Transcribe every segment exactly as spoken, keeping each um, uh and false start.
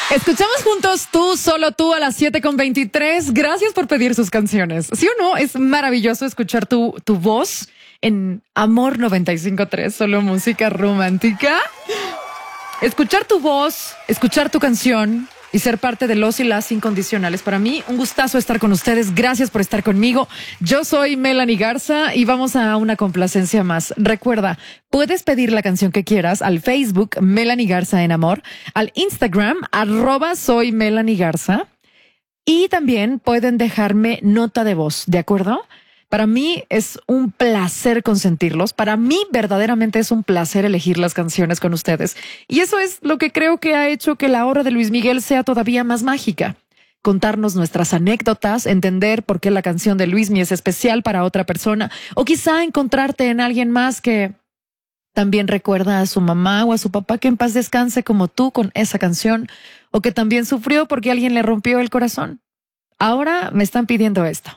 Escuchamos juntos Tú, Solo Tú a las siete con veintitrés. Gracias por pedir sus canciones. ¿Sí o no? Es maravilloso escuchar tu, tu voz en Amor noventa y cinco punto tres, solo música romántica. Escuchar tu voz, escuchar tu canción y ser parte de los y las incondicionales. Para mí, un gustazo estar con ustedes. Gracias por estar conmigo. Yo soy Melanie Garza y vamos a una complacencia más. Recuerda, puedes pedir la canción que quieras al Facebook Melanie Garza en Amor, al Instagram arroba soy Melanie Garza y también pueden dejarme nota de voz, ¿de acuerdo? Para mí es un placer consentirlos. Para mí verdaderamente es un placer elegir las canciones con ustedes. Y eso es lo que creo que ha hecho que la hora de Luis Miguel sea todavía más mágica. Contarnos nuestras anécdotas, entender por qué la canción de Luismi es especial para otra persona, o quizá encontrarte en alguien más que también recuerda a su mamá o a su papá que en paz descanse como tú con esa canción, o que también sufrió porque alguien le rompió el corazón. Ahora me están pidiendo esto.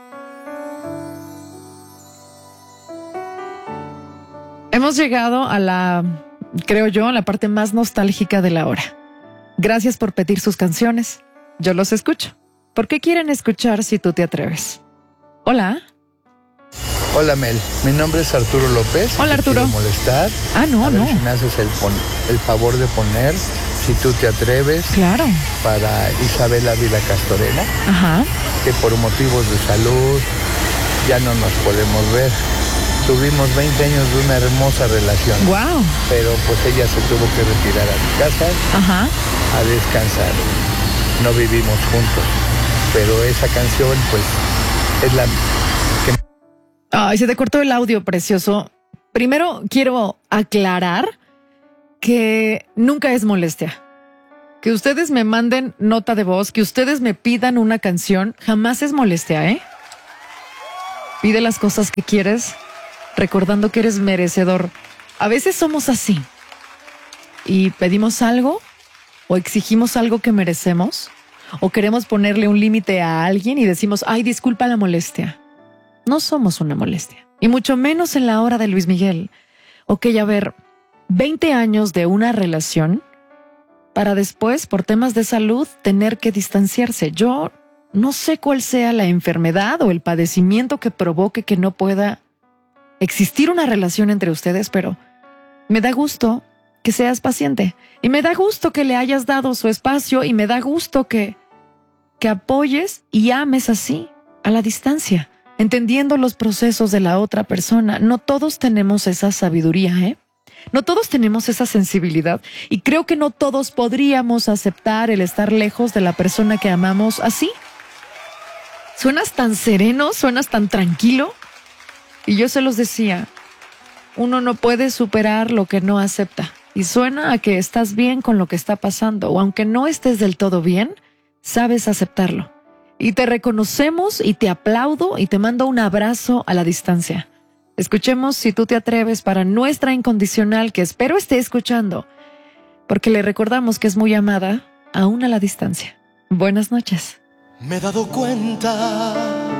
Hemos llegado a la, creo yo, a la parte más nostálgica de la hora. Gracias por pedir sus canciones. Yo los escucho. ¿Por qué quieren escuchar Si Tú Te Atreves? Hola. Hola, Mel. Mi nombre es Arturo López. Hola, Arturo. Te quiero molestar. Ah, no, a ver no. si me haces el, pon el favor de poner Si Tú Te Atreves. Claro. Para Isabel Ávila Castorena. Ajá. Que por motivos de salud ya no nos podemos ver. Tuvimos veinte años de una hermosa relación. Wow. Pero pues ella se tuvo que retirar a mi casa. Ajá. A descansar. No vivimos juntos. Pero esa canción pues es la que... Ay, se te cortó el audio, precioso. Primero quiero aclarar que nunca es molestia. Que ustedes me manden nota de voz, que ustedes me pidan una canción, jamás es molestia, ¿eh? Pide las cosas que quieres, recordando que eres merecedor. A veces somos así y pedimos algo o exigimos algo que merecemos o queremos ponerle un límite a alguien y decimos, ay, disculpa la molestia. No somos una molestia, y mucho menos en la hora de Luis Miguel. Ok, a ver, veinte años de una relación para después, por temas de salud, tener que distanciarse. Yo no sé cuál sea la enfermedad o el padecimiento que provoque que no pueda existir una relación entre ustedes, pero me da gusto que seas paciente y me da gusto que le hayas dado su espacio y me da gusto que, que apoyes y ames así, a la distancia, entendiendo los procesos de la otra persona. No todos tenemos esa sabiduría, ¿eh? No todos tenemos esa sensibilidad y creo que no todos podríamos aceptar el estar lejos de la persona que amamos así. Suenas tan sereno, suenas tan tranquilo. Y yo se los decía, uno no puede superar lo que no acepta. Y suena a que estás bien con lo que está pasando, o aunque no estés del todo bien, sabes aceptarlo. Y te reconocemos y te aplaudo y te mando un abrazo a la distancia. Escuchemos Si Tú Te Atreves para nuestra incondicional, que espero esté escuchando, porque le recordamos que es muy amada, aún a la distancia. Buenas noches. Me he dado cuenta